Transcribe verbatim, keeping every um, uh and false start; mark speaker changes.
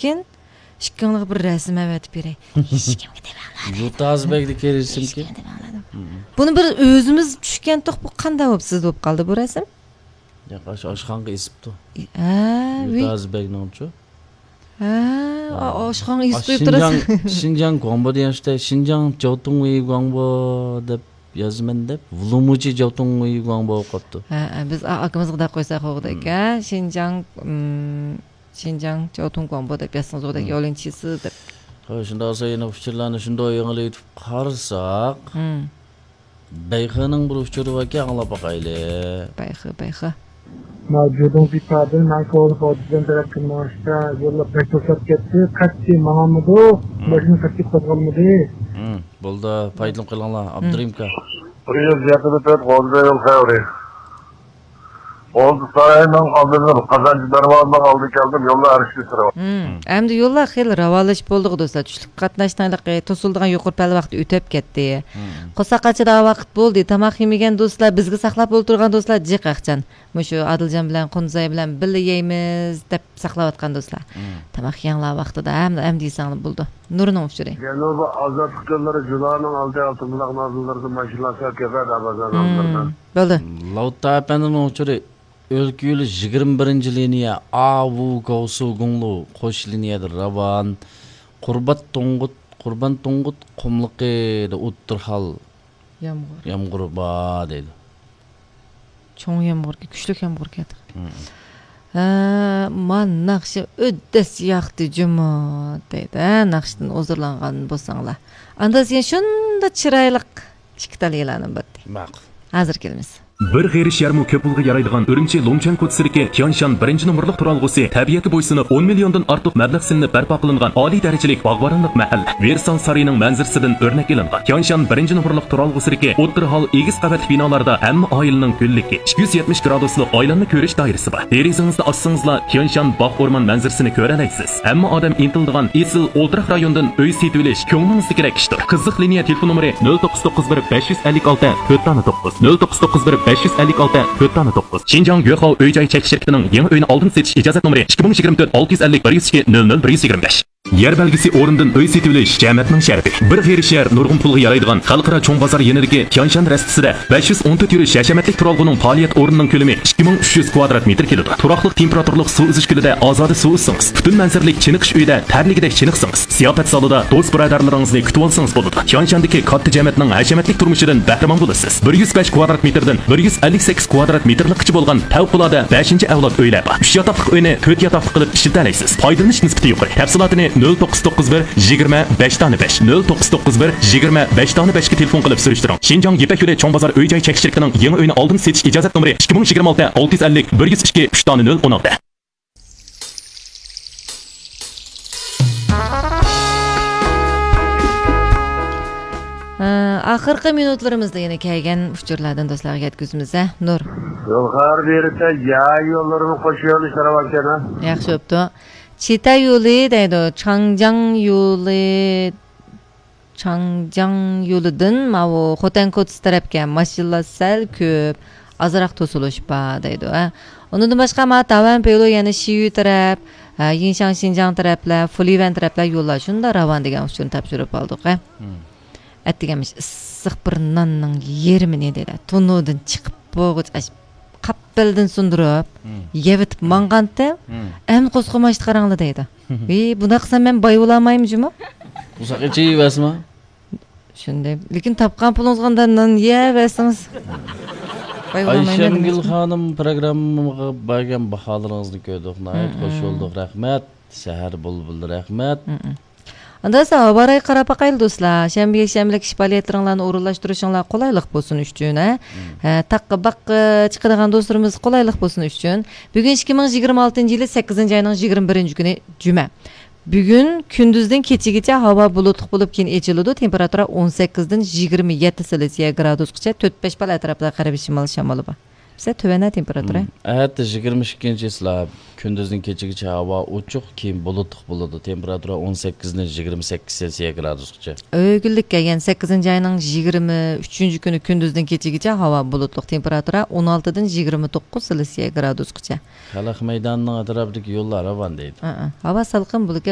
Speaker 1: ekan. Ishqingni bir rasm avatib beray. Hech kimga deb
Speaker 2: Yurtazbekni kelishimki.
Speaker 1: Buni bir o'zimiz tushgan to'q bu qanday bo'lib siz bo'lib qoldi bu rasm?
Speaker 2: Yo'q, oshxonga isibdi.
Speaker 1: Ha,
Speaker 2: Yurtazbekning-chi.
Speaker 1: Ha, oshxonga isib qo'yib turasiz.
Speaker 2: Xinjiang Guangbo degan işte Xinjiang Jiaotongwei Guangbo deb yozman deb, Vlumuchi Jiaotongwei Guangbo bo'lib qoldi.
Speaker 1: Ha, biz akamizga da qo'ysak o'g'daka, Xinjiang Xinjiang Jiaotong Guangbo deb yozsangiz o'g'daka yo'linchisi deb.
Speaker 2: Ha, shunda olsa yana fikirlarni shunday yangilayib qarasak, Bayxaning bir uchuri vaka anglab boqayli.
Speaker 1: Bayxa, bayxa.
Speaker 3: Mavjudun bir tabi Michael Ford'dan taraf qilmoqda yo'llar bekto'sab ketdi. Qat'i Mahamudu mashina qat'i qo'zg'almadi.
Speaker 2: Hmm, bo'ldi, foydalanib qilinglar, Abdurimka.
Speaker 4: Priyoz yaqinda pet qo'lda yo'l xavri. Oldu saraydan aldırdım. Kazancı darvandan aldı geldim. Yolla arıştı sıra.
Speaker 1: Hem de yolla xeyli ravalış bolduq dostlar. Tushlik qatnashganlik to'sildigan yuqori pal vaqt o'tib ketdi. Qo'saqachida vaqt bo'ldi. Tamoq yemagan do'stlar, bizga saqlab o'tirgan do'stlar jiqaqchan. Mushu Adiljon bilan Qunzay bilan birga yeymiz deb saqlayotgan do'stlar. Tamoq yanglar vaqtida ham ham deysanglar bo'ldi. Nurning uchuri.
Speaker 4: Janubi azod qilganlari Julanın aldı altınlıq nazıllarını maşinası kefer abazan aldırdan.
Speaker 1: Bo'ldi.
Speaker 2: Lavta apanning uchuri Ölküylü yigirma birinci liniya Avu Gausu Gunglu qo'sh liniyada Ravan Qurbat To'ng'ut Qurban To'ng'ut Qumliqida O'ttirhal
Speaker 1: yomg'ir
Speaker 2: yomg'ir ba dedi.
Speaker 1: Cho'ng yomg'ir, kuchli yomg'ir keldi. Ha, man naqshi o'ddas yaxti juma dedi. Naqshdan hozirlangan bo'lsanglar. Anda sen shunda chiroyliq chiqtalilarni bitdi.
Speaker 2: Ma'qul.
Speaker 1: Hozir kelamiz.
Speaker 5: Bir g'erish yarmi ko'p pulga yaraydigan Urumchi Longchang Kotsirki Tianshan birinchi nomorliq turalg'usi tabiatga bo'ysunib o'n milliondan ortiq mablag' silinib barpo qilingan oliy darajalik bog'boronlik mahalla Versan sarining manzarasidan o'rnak ilingan. Tianshan birinchi nomorliq turalg'usiki o'ttir hol egiz qavatli binolarda hamma oilaning kunligi ikki yuz yetmish graduslik oilanni ko'rish doirasi bor. Derizangizni ochsangizlar Tianshan bog' o'rmon manzarasini ko'ra olasiz. Hamma odam intildigan esil o'ltiraq rayondan uy setib olish ko'nglingizni kerak ishdir. Qiziq liniya telefon nomeri nol to'qqiz to'qqiz bir besh yuz ellik olti to'rt to'qqiz nol to'qqiz to'qqiz bir besh yuz ellik olti to'rt to'qqiz. Xinjiang Yo'qov uy-joy chekish shirkatining yangi uyni oldin setish ijozat nomeri ikki ming yigirma to'rt olti yuz ellik bir yuz ikki nol nol bir yuz yigirma besh. Yer belgisi o'rindan uy setib olish jamoatning sharti. Bir g'erishar nurg'un pulga yaraydigan xalqaro cho'ng bozor yenidagi Tianshan rastisida besh yuz o'n to'rt yurish hashamatlik turalg'uning faoliyat o'rnining ko'lami ikki ming uch yuz kvadrat metr keladi. Turaqliq temperaturlik suv uzish kulida ozoda suv uzsangiz, butun manzaralik chiniqish uyda tarligidek chiniqsangiz, ziyofat zalida do'st birodarlaringizni kutib olsangiz bo'ladi. Tianshandagi katta jamoatning hashamatlik turmushidan bahramand bo'lasiz. bir yuz besh kvadrat metrdan bir yuz ellik sakkiz kvadrat metrlikcha bo'lgan favqulodda beshinchi avlod uylar bor. uch yotoqli uyni to'rt yotoqli qilib ishlatalaysiz. Foydalanish nisbati yuqori. Tafsilotini nol to'qqiz to'qqiz bir yigirma besh besh nol to'qqiz to'qqiz bir yigirma besh besh ga telefon qilib surishtiring. Xinjiang Yipak yo'li cho'ng bozor uy-joy chekish shirkatining yangi uyni oldin setish ijozat nomeri ikki ming yigirma olti olti yuz ellik bir yuz ikki uch nol o'n olti.
Speaker 1: Oxirgi minutlarimizda yana kelgan uchurlardan do'stlarga yetkazamiz. Nur.
Speaker 4: Yo'l xar berita ya yo'llarini qo'shib ishlab ekan.
Speaker 1: Yaxshi bo'pti. Chita yo'li deydi, Changjang yo'li Changjang yo'lidan mavu Xotankots tarafga mashinalar sal ko'p, azroq to'silish bor deydi. Undan boshqa ma Tavan Pelo yana Shiyu taraf, Yinshan Xinjiang taraflar, Fulivan taraflar yo'llar shunda ravon degan uchun topshirib oldik. Atdigamiz issiq bir nonning yerimi ne deydi. Tunudan chiqib bo'g'ich qappildan sundirib, yevitib manganda, ham qo'zg'amashni qaranglar deydi. Ey, buni qilsam men boy bo'lamayman-jimi?
Speaker 2: Uzoqcha yeyasizmi?
Speaker 1: Shunday, lekin topgan pulingizdan non yeyaversangiz.
Speaker 2: Ayşemgil xonim programmaga bergan baholaringizni ko'rdik. Nihoyat xush bo'ldik. Rahmat. Shahar bulbul rahmat.
Speaker 1: Anda sabaray qarab baqaylı do'stlar. Shanba shanbalik ish faoliyatlaringlarni o'rinlashtirishinglar qulaylik bo'lsin uchun, ha. Taqqa baqqa chiqadigan do'stlarimiz qulaylik bo'lsin uchun. Bugun ikki ming yigirma oltinchi yili sakkizinchi oyning yigirma birinchi kuni juma. Bugun kunduzdan kechagacha havo bulutli bo'lib keyin echiladi. Temperatura o'n sakkizdan yigirma yetti Selsiya gradusgacha to'rt besh bal atrofida qarab shimol shamoli bor. Bize tövene temperatura.
Speaker 2: Evet, yigirma ikkinchi slab kunduzning kechagacha havo ochiq, keyin bulutli bo'ladi. Temperatura o'n sakkizdan yigirma sakkiz Selsiya gradusgacha.
Speaker 1: O'g'illik kelgan sakkizinchi oyning yigirma uchinchi kuni kunduzdan kechagacha havo bulutli. Temperatura o'n oltidan yigirma to'qqiz Selsiya gradusgacha.
Speaker 2: Xalq maydonining atrofidagi yo'llar ravon deydi.
Speaker 1: Havo salqin bo'lib